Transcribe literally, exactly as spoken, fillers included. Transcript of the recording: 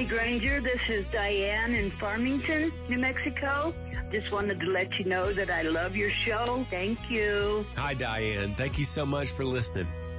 Granger. This is Diane in Farmington, New Mexico. Just wanted to let you know that I love your show. Thank you. Hi, Diane. Thank you so much for listening.